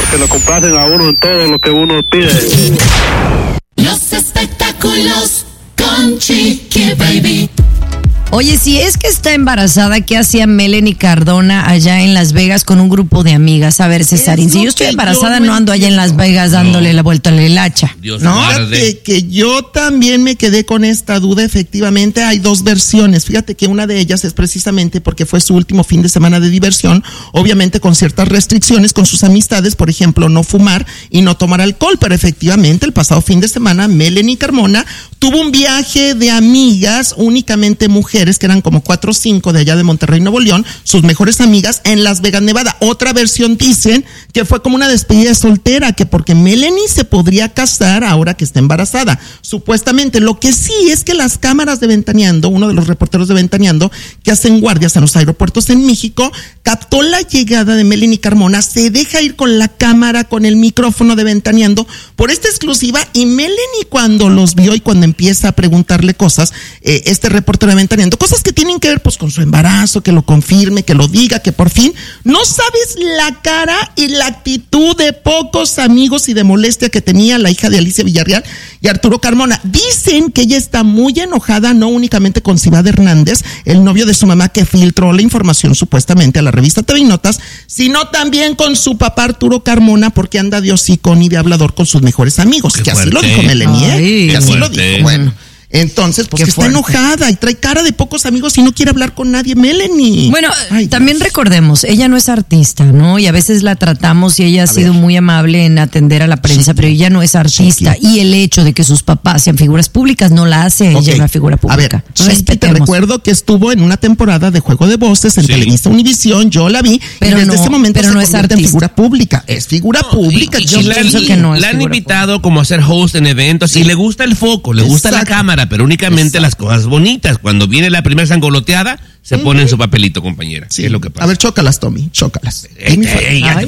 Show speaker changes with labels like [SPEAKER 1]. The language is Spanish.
[SPEAKER 1] que lo complacen a uno en todo lo que uno pide.
[SPEAKER 2] Los espectáculos con Chiqui Baby.
[SPEAKER 3] Oye, si es que está embarazada, ¿qué hacía Melanie Cardona allá en Las Vegas con un grupo de amigas? A ver, Cesarín, si yo estoy embarazada, no ando allá en Las Vegas dándole la vuelta a la hilacha.
[SPEAKER 4] ¿No? Fíjate que yo también me quedé con esta duda. Efectivamente, hay dos versiones. Fíjate que una de ellas es precisamente porque fue su último fin de semana de diversión, obviamente con ciertas restricciones con sus amistades, por ejemplo, no fumar y no tomar alcohol. Pero efectivamente, el pasado fin de semana, Melanie Carmona tuvo un viaje de amigas, únicamente mujeres, que eran como 4 o 5 de allá de Monterrey, Nuevo León, sus mejores amigas en Las Vegas, Nevada. Otra versión dicen que fue como una despedida soltera, que porque Melanie se podría casar ahora que está embarazada, supuestamente. Lo que sí es que las cámaras de Ventaneando, uno de los reporteros de Ventaneando que hacen guardias en los aeropuertos en México, captó la llegada de Melanie Carmona, se deja ir con la cámara, con el micrófono de Ventaneando por esta exclusiva, y Melanie, cuando los vio y cuando empieza a preguntarle cosas, este reportero de Ventaneando, cosas que tienen que ver pues con su embarazo, que lo confirme, que lo diga, que por fin, no sabes la cara y la actitud de pocos amigos y de molestia que tenía la hija de Alicia Villarreal y Arturo Carmona. Dicen que ella está muy enojada, no únicamente con Ciudad Hernández, el novio de su mamá, que filtró la información supuestamente a la revista TV y Notas, sino también con su papá Arturo Carmona, porque anda de hocicón y de hablador con sus mejores amigos.
[SPEAKER 5] Qué
[SPEAKER 4] que
[SPEAKER 5] fuerte.
[SPEAKER 4] así lo dijo Melanie, que así lo
[SPEAKER 5] fuerte.
[SPEAKER 4] dijo. Bueno, entonces, pues
[SPEAKER 3] Qué
[SPEAKER 4] que está
[SPEAKER 3] fuerte.
[SPEAKER 4] enojada y trae cara de pocos amigos y no quiere hablar con nadie, Melanie.
[SPEAKER 3] Bueno,
[SPEAKER 4] Ay,
[SPEAKER 3] también
[SPEAKER 4] Dios.
[SPEAKER 3] recordemos, ella no es artista, ¿no? Y a veces la tratamos y ella ha sido muy amable en atender a la prensa, pero ella no es artista. Y el hecho de que sus papás sean figuras públicas no la hace a ella una figura pública.
[SPEAKER 4] A ver, Chiqui, te
[SPEAKER 3] Respetemos.
[SPEAKER 4] recuerdo que estuvo en una temporada de Juego de Voces en Televisa Univisión, yo la vi,
[SPEAKER 3] Pero
[SPEAKER 4] y desde
[SPEAKER 3] no,
[SPEAKER 4] ese momento
[SPEAKER 3] pero
[SPEAKER 4] se
[SPEAKER 3] no es
[SPEAKER 4] convierte en
[SPEAKER 3] artista.
[SPEAKER 4] figura pública. Es figura pública,
[SPEAKER 5] Y
[SPEAKER 3] Yo
[SPEAKER 4] Chiqui.
[SPEAKER 3] pienso que no es
[SPEAKER 5] la han
[SPEAKER 3] figura
[SPEAKER 5] invitado como a ser host en eventos y le gusta el foco, le gusta la
[SPEAKER 4] Exacto.
[SPEAKER 5] cámara, pero únicamente las cosas bonitas. Cuando viene la primera sangoloteada, se pone en su papelito, compañera.
[SPEAKER 4] Sí.
[SPEAKER 5] Es lo que pasa.
[SPEAKER 4] A ver, chócalas, Tommy, chócalas.
[SPEAKER 5] Ey, ya
[SPEAKER 3] Ay,